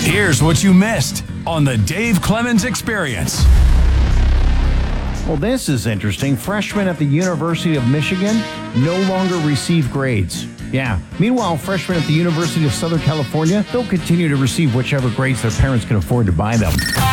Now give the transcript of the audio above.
Here's what you missed on the Dave Clemens Experience. Well, this is interesting. Freshmen at the University of Michigan no longer receive grades. Yeah. Meanwhile, freshmen at the University of Southern California, they'll continue to receive whichever grades their parents can afford to buy them.